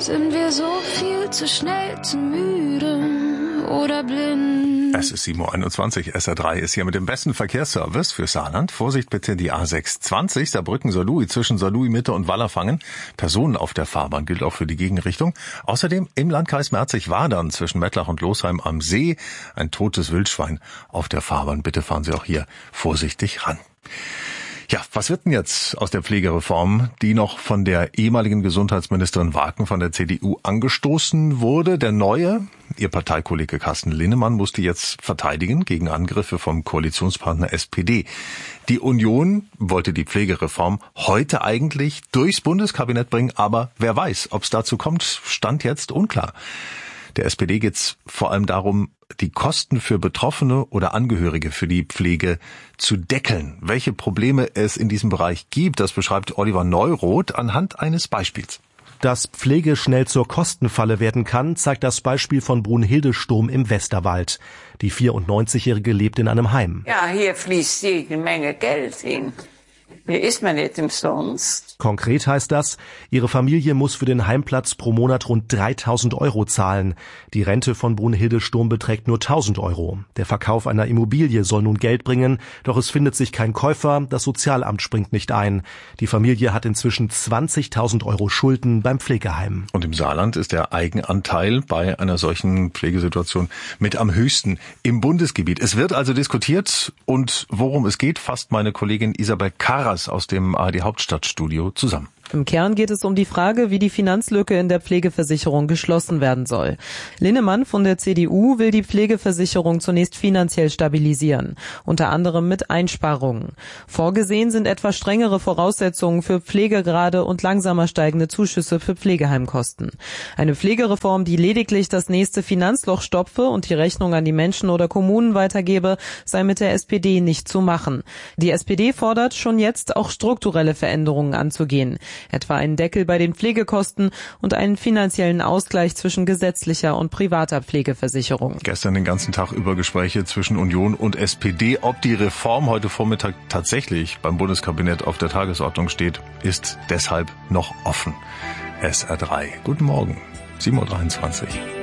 Sind wir so viel zu schnell, zu müde oder blind? Es ist 7.21 Uhr, SR3 ist hier mit dem besten Verkehrsservice für Saarland. Vorsicht bitte, die A620, Saarbrücken-Saarlouis, zwischen Saarlouis-Mitte und Wallerfangen. Personen auf der Fahrbahn, gilt auch für die Gegenrichtung. Außerdem im Landkreis Merzig-Wadern zwischen Mettlach und Losheim am See ein totes Wildschwein auf der Fahrbahn. Bitte fahren Sie auch hier vorsichtig ran. Ja, was wird denn jetzt aus der Pflegereform, die noch von der ehemaligen Gesundheitsministerin Waken von der CDU angestoßen wurde? Der neue, ihr Parteikollege Carsten Linnemann, musste jetzt verteidigen gegen Angriffe vom Koalitionspartner SPD. Die Union wollte die Pflegereform heute eigentlich durchs Bundeskabinett bringen, aber wer weiß, ob es dazu kommt, stand jetzt unklar. Der SPD geht es vor allem darum, die Kosten für Betroffene oder Angehörige für die Pflege zu deckeln. Welche Probleme es in diesem Bereich gibt, das beschreibt Oliver Neuroth anhand eines Beispiels. Dass Pflege schnell zur Kostenfalle werden kann, zeigt das Beispiel von Brunhilde Sturm im Westerwald. Die 94-Jährige lebt in einem Heim. Ja, hier fließt jede Menge Geld hin. Hier ist man nicht umsonst. Konkret heißt das, ihre Familie muss für den Heimplatz pro Monat rund 3.000 € zahlen. Die Rente von Brunhilde Sturm beträgt nur 1.000 €. Der Verkauf einer Immobilie soll nun Geld bringen, doch es findet sich kein Käufer, das Sozialamt springt nicht ein. Die Familie hat inzwischen 20.000 € Schulden beim Pflegeheim. Und im Saarland ist der Eigenanteil bei einer solchen Pflegesituation mit am höchsten im Bundesgebiet. Es wird also diskutiert und worum es geht, fasst meine Kollegin Isabel Karas aus dem ARD Hauptstadtstudio zusammen. Im Kern geht es um die Frage, wie die Finanzlücke in der Pflegeversicherung geschlossen werden soll. Linnemann von der CDU will die Pflegeversicherung zunächst finanziell stabilisieren, unter anderem mit Einsparungen. Vorgesehen sind etwa strengere Voraussetzungen für Pflegegrade und langsamer steigende Zuschüsse für Pflegeheimkosten. Eine Pflegereform, die lediglich das nächste Finanzloch stopfe und die Rechnung an die Menschen oder Kommunen weitergebe, sei mit der SPD nicht zu machen. Die SPD fordert schon jetzt auch strukturelle Veränderungen anzugehen. Etwa einen Deckel bei den Pflegekosten und einen finanziellen Ausgleich zwischen gesetzlicher und privater Pflegeversicherung. Gestern den ganzen Tag über Gespräche zwischen Union und SPD. Ob die Reform heute Vormittag tatsächlich beim Bundeskabinett auf der Tagesordnung steht, ist deshalb noch offen. SR3. Guten Morgen, 7.23 Uhr.